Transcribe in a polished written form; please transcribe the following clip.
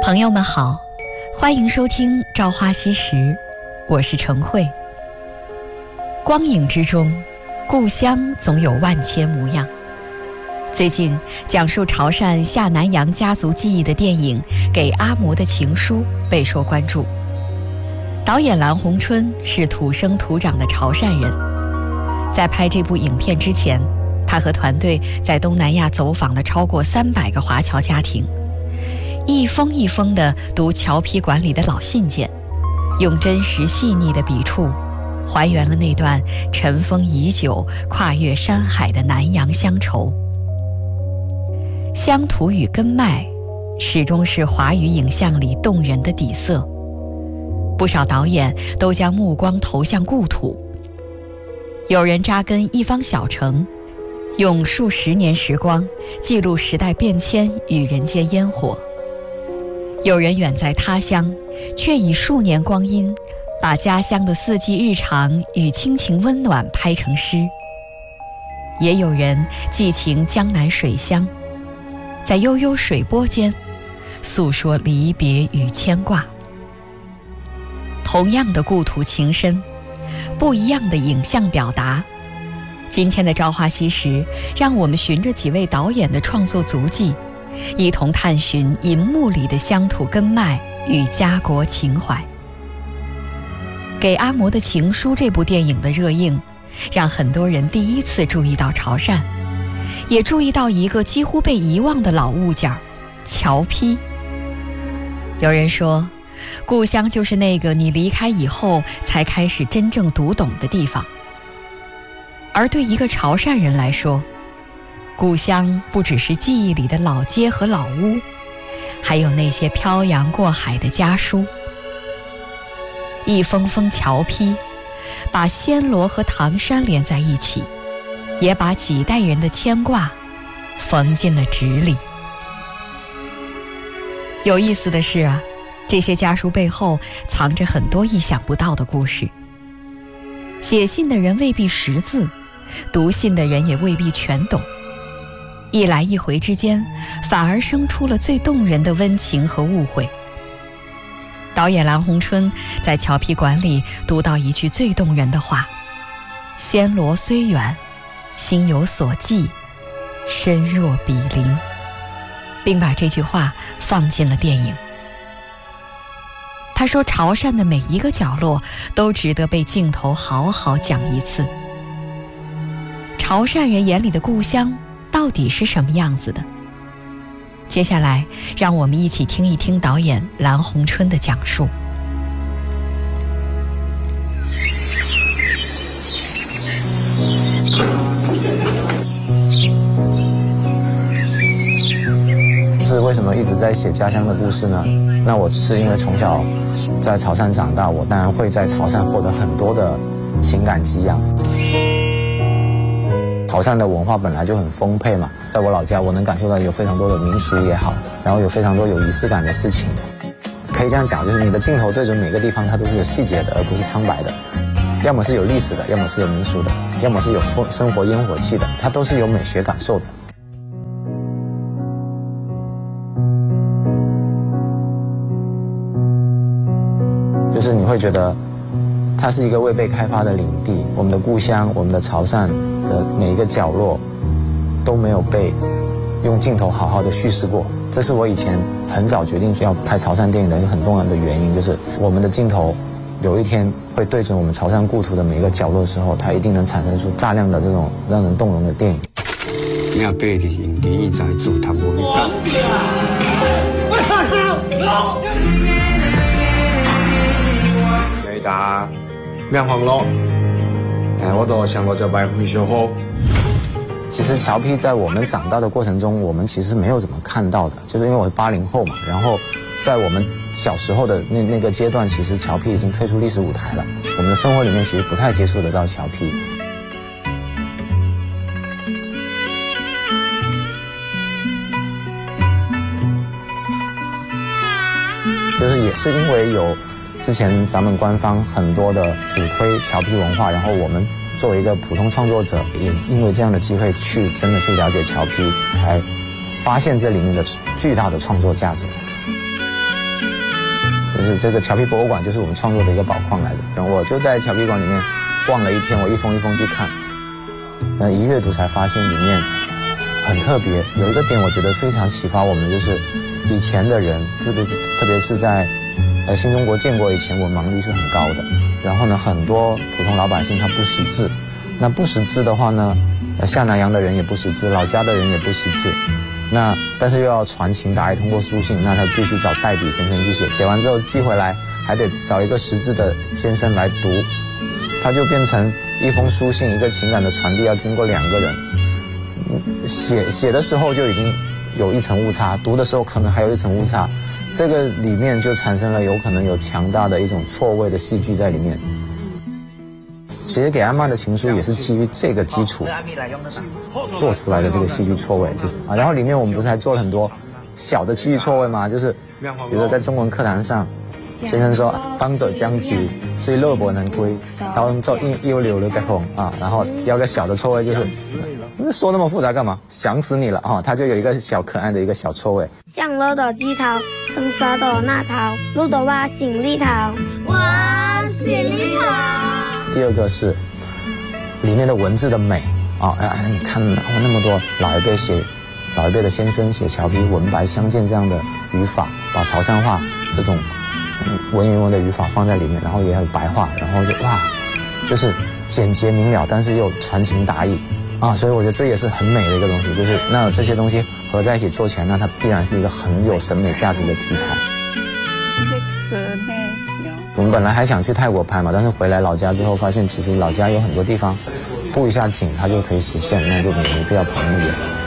朋友们好，欢迎收听《朝花夕拾》，我是程慧。光影之中，故乡总有万千模样。最近讲述潮汕下南洋家族记忆的电影《给阿嬷的情书》备受关注。导演蓝红春是土生土长的潮汕人，在拍这部影片之前，他和团队在东南亚走访了超过300个华侨家庭，一封一封地读侨批馆里的老信件，用真实细腻的笔触还原了那段尘封已久、跨越山海的南洋乡愁。乡土与根脉始终是华语影像里动人的底色，不少导演都将目光投向故土。有人扎根一方小城，用数十年时光记录时代变迁与人间烟火；有人远在他乡，却以数年光阴把家乡的四季日常与亲情温暖拍成诗；也有人寄情江南水乡，在悠悠水波间诉说离别与牵挂。同样的故土情深，不一样的影像表达。今天的朝花夕拾，让我们循着几位导演的创作足迹，一同探寻银幕里的乡土根脉与家国情怀。给阿嬷的情书这部电影的热映，让很多人第一次注意到潮汕，也注意到一个几乎被遗忘的老物件——侨批。有人说，故乡就是那个你离开以后才开始真正读懂的地方。而对一个潮汕人来说，故乡不只是记忆里的老街和老屋，还有那些漂洋过海的家书。一封封侨批，把暹罗和唐山连在一起，也把几代人的牵挂缝进了纸里。有意思的是啊，这些家书背后藏着很多意想不到的故事。写信的人未必识字，读信的人也未必全懂，一来一回之间，反而生出了最动人的温情和误会。导演蓝红春在侨批馆里读到一句最动人的话：暹罗虽远，心有所寄，身若比邻，并把这句话放进了电影。他说，潮汕的每一个角落都值得被镜头好好讲一次。潮汕人眼里的故乡到底是什么样子的？接下来，让我们一起听一听导演蓝红春的讲述。 是为什么一直在写家乡的故事呢？那我是因为从小在潮汕长大，我当然会在潮汕获得很多的情感给养。潮汕的文化本来就很丰沛嘛，在我老家我能感受到有非常多的民俗也好，然后有非常多有仪式感的事情。可以这样讲，就是你的镜头对准每个地方，它都是有细节的，而不是苍白的。要么是有历史的，要么是有民俗的，要么是有生活烟火气的，它都是有美学感受的。就是你会觉得它是一个未被开发的领地，我们的故乡，我们的潮汕的每一个角落都没有被用镜头好好的叙事过。这是我以前很早决定要拍潮汕电影的一个很重要的原因，就是我们的镜头有一天会对准我们潮汕故土的每一个角落的时候，它一定能产生出大量的这种让人动容的电影。 你要背的用电影在做他无力感。 记得咩行咯？我都想过就摆回小好。 其实侨批在我们长大的过程中，我们其实没有怎么看到的，就是因为我是80后嘛，然后在我们小时候的那个阶段，其实侨批已经退出历史舞台了，我们的生活里面其实不太接触得到侨批。就是也是因为有之前咱们官方很多的主推侨批文化，然后我们作为一个普通创作者，也因为这样的机会去真的去了解侨批，才发现这里面的巨大的创作价值。 就是这个侨批博物馆就是我们创作的一个宝矿来着。然后我就在侨批馆里面逛了一天，我一封一封去看，那一阅读才发现里面很特别。有一个点我觉得非常启发我们，就是以前的人，特别是在新中国建国以前，文盲率是很高的。然后呢，很多普通老百姓他不识字，那不识字的话呢，下南洋的人也不识字，老家的人也不识字。那但是又要传情达意，通过书信，那他必须找代笔先生去写，写完之后寄回来，还得找一个识字的先生来读，他就变成一封书信，一个情感的传递要经过两个人。写的时候就已经有一层误差，读的时候可能还有一层误差，这个里面就产生了有可能有强大的一种错位的戏剧在里面。其实给阿嬷的情书也是基于这个基础做出来的这个戏剧错位，然后里面我们不是还做了很多小的戏剧错位吗？就是比如说在中文课堂上，先生说方者将及，虽肉不能归，当做又流了在红啊，然后有个小的错位就是说那么复杂干嘛？想死你了啊！他就有一个小可爱的一个小错位。 上楼的鸡头，曾刷的那头，路的哇行李头，哇行李头。 第二个是里面的文字的美啊！你看那么多老一辈的先生写侨批文白相间这样的语法，把潮汕话这种文言文的语法放在里面，然后也有白话，然后就是简洁明了，但是又传情达意啊！所以我觉得这也是很美的一个东西，就是那这些东西合在一起做起来，那它必然是一个很有审美价值的题材。我们本来还想去泰国拍嘛，但是回来老家之后发现，其实老家有很多地方布一下景，它就可以实现，那就没必要跑那么远。